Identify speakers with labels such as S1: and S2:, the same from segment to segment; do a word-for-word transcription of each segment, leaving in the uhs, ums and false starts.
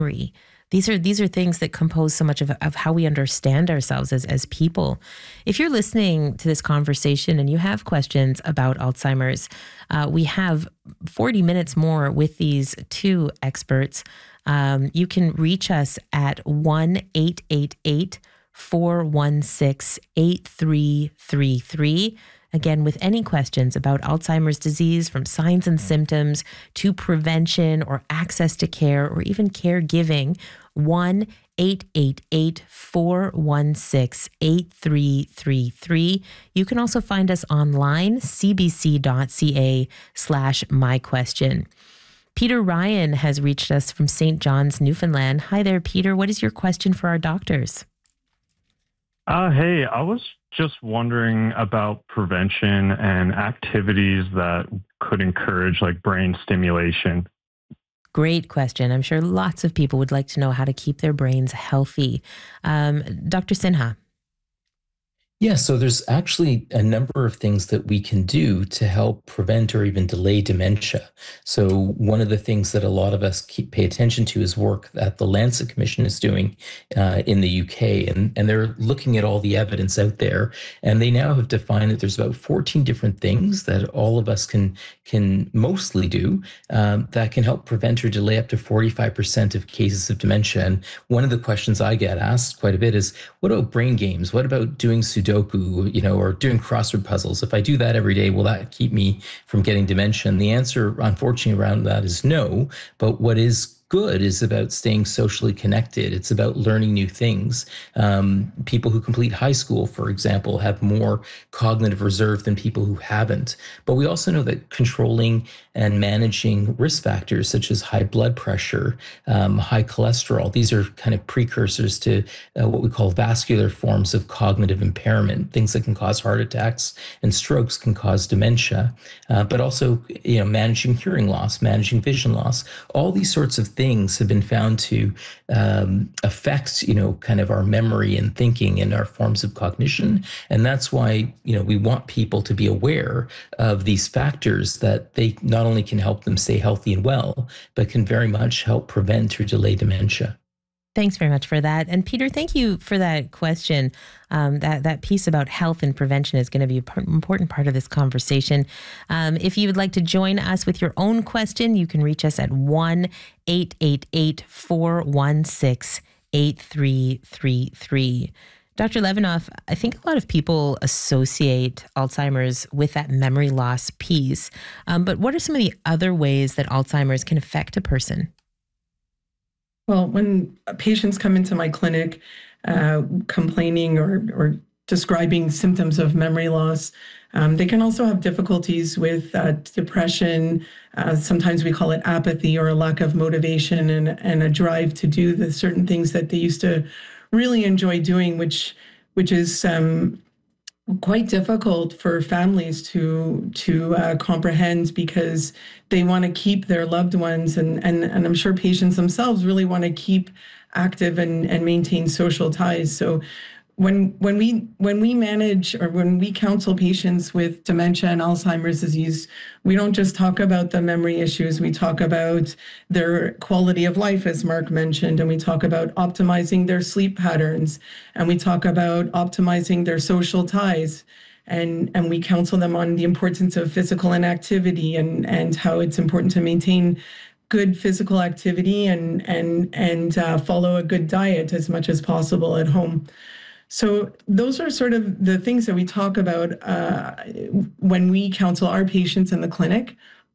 S1: memory. These are these are things that compose so much of, of how we understand ourselves as, as people. If you're listening to this conversation and you have questions about Alzheimer's, uh, we have forty minutes more with these two experts. Um, you can reach us at one eight eight eight, four one six, eight three three three. Again, with any questions about Alzheimer's disease, from signs and symptoms to prevention or access to care or even caregiving, one eight eight eight, four one six, eight three three three. You can also find us online, cbc.ca slash my question. Peter Ryan has reached us from Saint John's, Newfoundland. Hi there, Peter. What is your question for our doctors?
S2: Uh, hey, I was just wondering about prevention and activities that could encourage like brain stimulation.
S1: Great question. I'm sure lots of people would like to know how to keep their brains healthy. Um, Doctor Sinha.
S3: Yeah, so there's actually a number of things that we can do to help prevent or even delay dementia. So one of the things that a lot of us keep pay attention to is work that the Lancet Commission is doing uh, in the U K, and, and they're looking at all the evidence out there, and they now have defined that there's about fourteen different things that all of us can can mostly do um, that can help prevent or delay up to forty-five percent of cases of dementia. And one of the questions I get asked quite a bit is, what about brain games? What about doing Sudoku? Sudoku, you know, or doing crossword puzzles. If I do that every day, will that keep me from getting dementia? And the answer, unfortunately, around that is no. But what is good is about staying socially connected. It's about learning new things. Um, people who complete high school, for example, have more cognitive reserve than people who haven't. But we also know that controlling and managing risk factors such as high blood pressure, um, high cholesterol, these are kind of precursors to uh, what we call vascular forms of cognitive impairment. Things that can cause heart attacks and strokes can cause dementia. Uh, but also, you know, managing hearing loss, managing vision loss, all these sorts of things things have been found to um, affect, you know, kind of our memory and thinking and our forms of cognition. And that's why, you know, we want people to be aware of these factors, that they not only can help them stay healthy and well, but can very much help prevent or delay dementia.
S1: Thanks very much for that. And Peter, thank you for that question. Um, that, that piece about health and prevention is going to be an important part of this conversation. Um, if you would like to join us with your own question, you can reach us at one eight eight eight, four one six, eight three three three. Doctor Levinoff, I think a lot of people associate Alzheimer's with that memory loss piece. Um, but what are some of the other ways that Alzheimer's can affect a person?
S4: Well, when patients come into my clinic uh, complaining or, or describing symptoms of memory loss, um, they can also have difficulties with uh, depression. Uh, sometimes we call it apathy, or a lack of motivation and, and a drive to do the certain things that they used to really enjoy doing, which which is um, quite difficult for families to to uh, comprehend, because they want to keep their loved ones, and and and I'm sure patients themselves really want to keep active and and maintain social ties. So when when we when we manage, or when we counsel patients with dementia and Alzheimer's disease, we don't just talk about the memory issues. We talk about their quality of life, as Mark mentioned, and we talk about optimizing their sleep patterns, and we talk about optimizing their social ties, and and we counsel them on the importance of physical inactivity, and and how it's important to maintain good physical activity, and and and uh, follow a good diet as much as possible at home. So those are sort of the things that we talk about uh, when we counsel our patients in the clinic.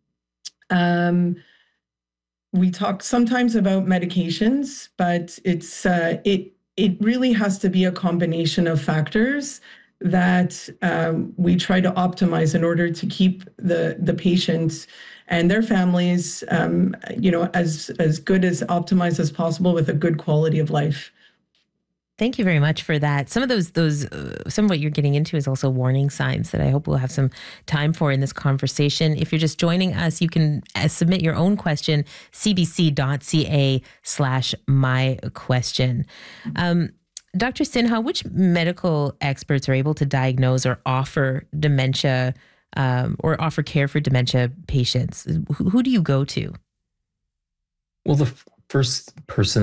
S4: Um, we talk sometimes about medications, but it's uh, it it really has to be a combination of factors that um, we try to optimize in order to keep the the patients and their families, um, you know, as as good as optimized as possible with a good quality of life.
S1: Thank you very much for that. Some of those, those, uh, some of what you're getting into is also warning signs that I hope we'll have some time for in this conversation. If you're just joining us, you can uh, submit your own question, cbc.ca slash my question. Um, Doctor Sinha, which medical experts are able to diagnose or offer dementia um, or offer care for dementia patients? Who, who do you go to?
S3: Well, the f- first person